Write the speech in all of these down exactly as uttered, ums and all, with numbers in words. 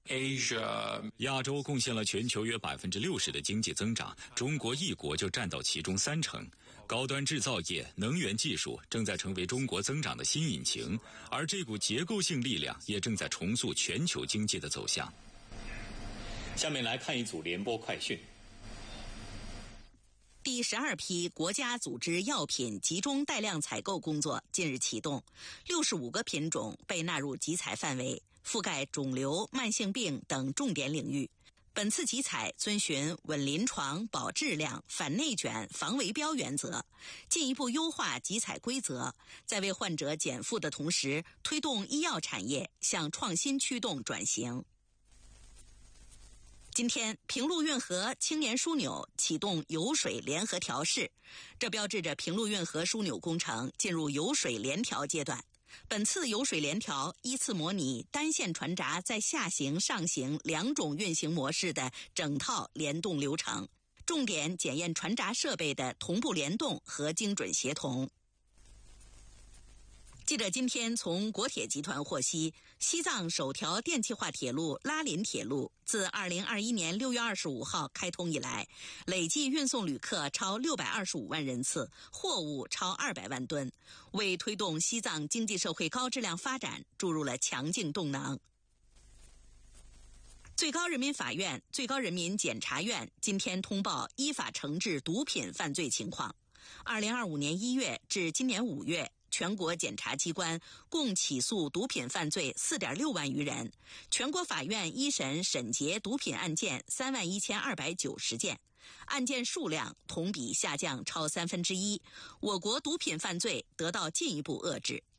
Asia， 亚洲贡献了全球约百分之六十的经济增长，中国一国就占到其中三成。高端制造业、能源技术正在成为中国增长的新引擎，而这股结构性力量也正在重塑全球经济的走向。 下面来看一组联播快讯。 第十二批国家组织药品集中带量采购工作近日启动，六十五个品种被纳入集采范围，覆盖肿瘤、慢性病等重点领域。本次集采遵循稳临床、保质量、反内卷、防围标原则，进一步优化集采规则，在为患者减负的同时，推动医药产业向创新驱动转型。今天，平陆运河青年枢纽启动油水联合调试，这标志着平陆运河枢纽工程进入油水联调阶段。本次油水联调依次模拟单线船闸在下行、上行两种运行模式的整套联动流程，重点检验船闸设备的同步联动和精准协同。记者今天从国铁集团获悉，西藏首条电气化铁路拉林铁路自二零二一年六月二十五号开通以来，累计运送旅客超六百二十五万人次，货物超二百万吨，为推动西藏经济社会高质量发展注入了强劲动能。最高人民法院、最高人民检察院今天通报依法惩治毒品犯罪情况。二零二五年一月至今年五月，全国检察机关共起诉毒品犯罪 四点六万余人，全国法院一审审结毒品案件三万一千二百九十件，案件数量同比下降超三分之一，我国毒品犯罪得到进一步遏制。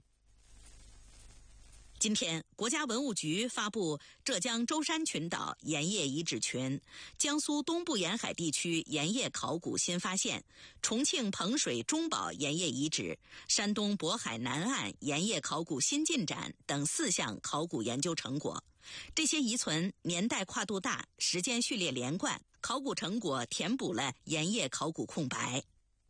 今天，国家文物局发布浙江舟山群岛盐业遗址群、江苏东部沿海地区盐业考古新发现、重庆彭水中宝盐业遗址、山东渤海南岸盐业考古新进展等四项考古研究成果。这些遗存年代跨度大，时间序列连贯，考古成果填补了盐业考古空白。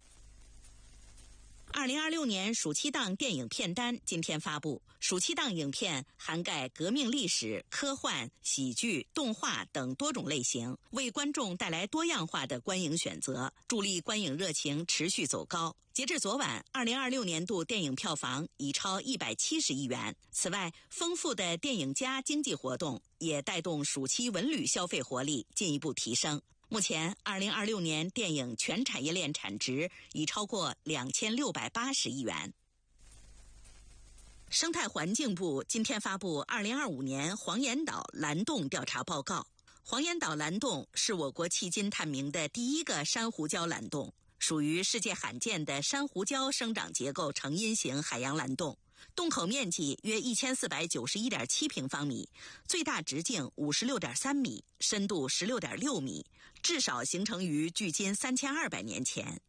二零二六年暑期档电影片单今天发布，暑期档影片涵盖革命历史、科幻、喜剧、动画等多种类型，为观众带来多样化的观影选择，助力观影热情持续走高。截至昨晚，二零二六年度电影票房已超一百七十亿元。此外，丰富的电影加经济活动也带动暑期文旅消费活力进一步提升。目前，二零二六年电影全产业链产值已超过两千六百八十亿元。生态环境部今天发布二零二五年黄岩岛蓝洞调查报告。黄岩岛蓝洞是我国迄今探明的第一个珊瑚礁蓝洞，属于世界罕见的珊瑚礁生长结构成因型海洋蓝洞。洞口面积约一千四百九十一点七平方米，最大直径五十六点三米，深度十六点六米，至少形成于距今三千二百年前。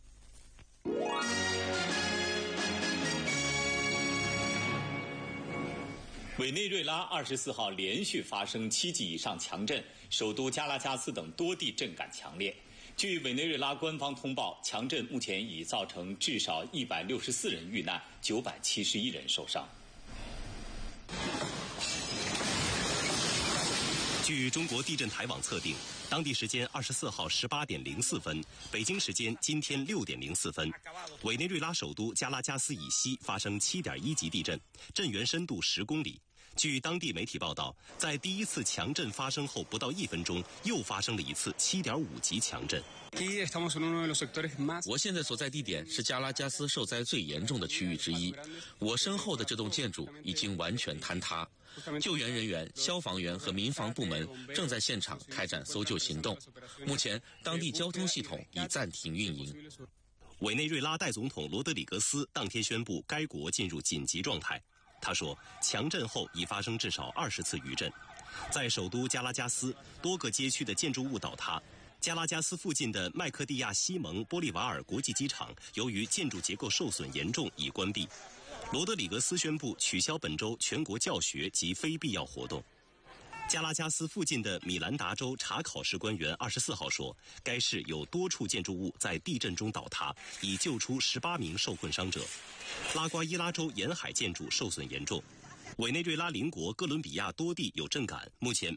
委内瑞拉二十四号连续发生七级以上强震，首都加拉加斯等多地震感强烈。据委内瑞拉官方通报，强震目前已造成至少一百六十四人遇难，九百七十一人受伤。 据中国地震台网测定，当地时间二十四号十八点零四分，北京时间今天六点零四分，委内瑞拉首都加拉加斯以西发生七点一级地震，震源深度十公里。据当地媒体报道，在第一次强震发生后不到一分钟，又发生了一次七点五级强震。 我现在所在地点是加拉加斯受灾最严重的区域之一，我身后的这栋建筑已经完全坍塌，救援人员、消防员和民防部门正在现场开展搜救行动。目前，当地交通系统已暂停运营。 委内瑞拉代总统罗德里格斯当天宣布，该国进入紧急状态。他说，强震后已发生至少二十次余震，在首都加拉加斯，多个街区的建筑物倒塌。加拉加斯附近的麦克蒂亚西蒙玻利瓦尔国际机场，由于建筑结构受损严重，已关闭。罗德里格斯宣布取消本周全国教学及非必要活动。加拉加斯附近的米兰达州查考市官员二十四号说，该市有多处建筑物在地震中倒塌，已救出十八名受困伤者。拉瓜伊拉州沿海建筑受损严重。委内瑞拉邻国哥伦比亚多地有震感，目前